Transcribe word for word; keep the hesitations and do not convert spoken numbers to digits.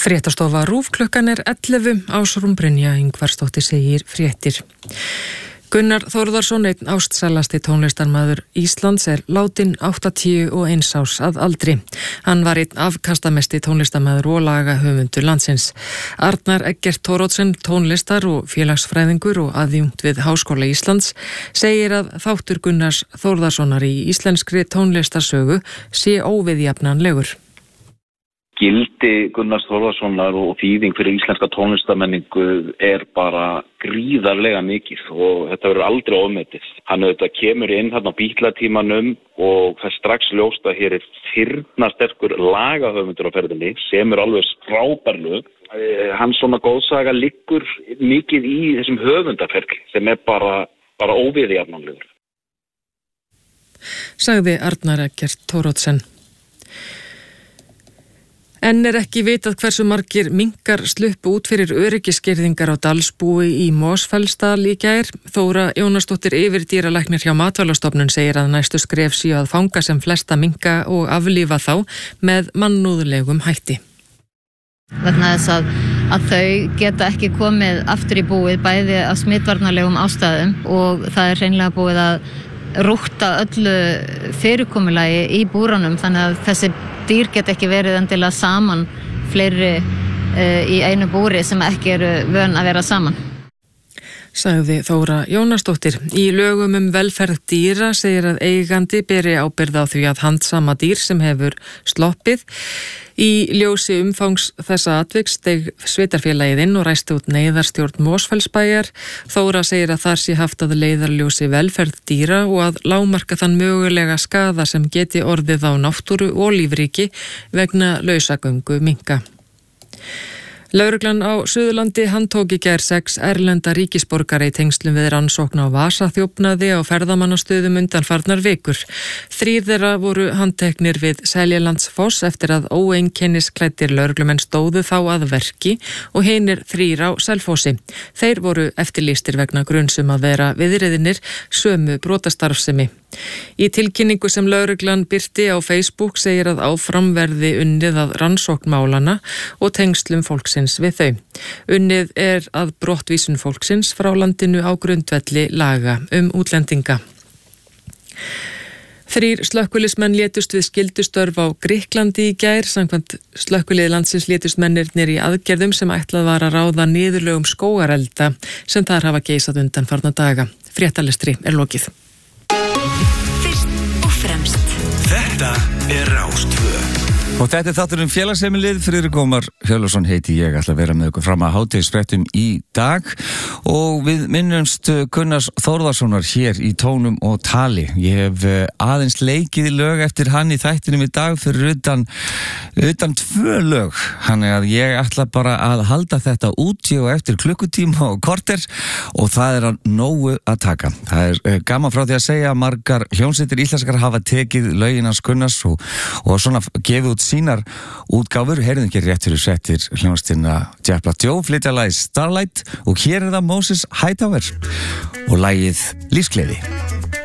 Fréttastofa RÚV klukkan er ellefu, Ásrún Brynja Ingvarsdóttir segir fréttir. Gunnar Þórðarson, einn ástsælasti tónlistarmaður Íslands, er látinn áttatíu og eins árs að aldri. Hann var einn afkastamesti tónlistarmaður og lagahöfundur landsins. Arnar Eggert Thoroddsen, tónlistar- og félagsfræðingur og aðjúnkt við Háskóla Íslands, segir að þáttur Gunnars Þórðarssonar í íslenskri tónlistarsögu sé óviðjafnanlegur. Gildi Gunnars Þórðarssonar og þýðing fyrir íslenska tónlistamenningu er bara gríðarlega mikið og þetta verður aldrei ofmetið. Hann auðvitað kemur inn þarna á Bítlatímanum og það er strax ljóst að hér er firnasterkur lagahöfundur á ferðinni sem er alveg frábær lög. Hans svona góðsaga liggur mikið í þessum höfundarferli sem er bara, bara óviðjafnanlegur. Sagði Arnar Eggert Thoroddsen. En er ekki vitað hversu margir minkar sluppu út fyrir öryggisgirðingar á Dalsbúi í Mosfellsdal í gær. Þóra Jónasdóttir, yfirdýralæknir hjá Matvælastofnun, segir að næstu skref séu að fanga sem flesta minka og aflífa þá með mannúðlegum hætti. Vegna þess að, að þau geta ekki komið aftur í búið bæði af smitvarnarlegum ástæðum og það er hreinlega búið að rútta öllu fyrirkomulagi í búrunum, þannig að þessi dýr get ekki verið endilega saman fleiri uh, í einu búri sem ekki eru vön að vera saman. Sagði Þóra Jónasdóttir. Í lögum um velferð dýra segir að eigandi beri ábyrgð á því að handsama dýr sem hefur sloppið. Í ljósi umfangs þessa atviks steig sveitarfélagið inn og ræsti út neyðarstjórn Mosfellsbæjar. Þóra segir að þar sé haft að leiðarljósi velferð dýra og að lágmarka þann mögulega skaða sem geti orðið á náttúru og lífríki vegna lausagöngu minka. Lögreglan á Suðurlandi handtók í gær sex erlenda ríkisborgara í tengslum við rannsókn á vasaþjófnaði á ferðamannastöðum undanfarnar vikur. Þrír þeirra voru handteknir við Seljalandsfoss eftir að óeinkennisklæddir lögreglumenn stóðu þá að verki og hinir þrír á Selfossi. Þeir voru eftirlýstir vegna grunsum að vera viðriðinir sömu brotastarfsemi. Í tilkynningu sem lögreglan birti á Facebook segir að áfram verði unnið að rannsókn málana og tengslum fólksins við þau. Unnið er að brottvísun fólksins frá landinu á grundvelli laga um útlendinga. Þrír slökkvilismenn létust við skyldustörf á Grikklandi í gær. Samkvæmt slökkvilið landsins létust mennirnir í aðgerðum sem ætlað var að ráða niðurlögum skógarelda sem þar hafa geisað undanfarna daga. Fréttalestri er lokið. Fyrst og fremst. Þetta er Rás tvö. Og þetta er þátturinn félagsheimilið. Friðrik Ómar Hjörleifsson heiti ég, ætla að vera með ykkur fram að hádegisfréttum í dag og við minnumst Gunnars Þórðarssonar hér í tónum og tali. Ég hef aðeins leikið í lög eftir hann í þættinum í dag fyrir utan, utan tvö lög. Hann er að ég ætla bara að halda þetta úti og eftir klukkutíma og korter og það er að nógu að taka. Það er gaman frá því að segja að margar hljómsveitir íslenskar hafa tekið lögin hans Gunnars og, og svona gefið út sínar útgáfur. Heyrðum ekki rétt fyrir settir hljómsveitina Djapla Joe flytja lagið Starlight og hér er það Moses Hightower og lagið Lífsgleði.